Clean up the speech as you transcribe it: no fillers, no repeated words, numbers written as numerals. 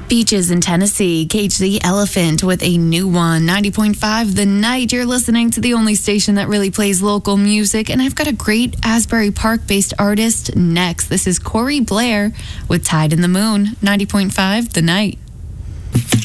Beaches in Tennessee, Cage the Elephant with a new one, 90.5 The Night. You're listening to the only station that really plays local music, and I've got a great Asbury Park-based artist next. This is Corey Blair with Tide in the Moon, 90.5 The Night.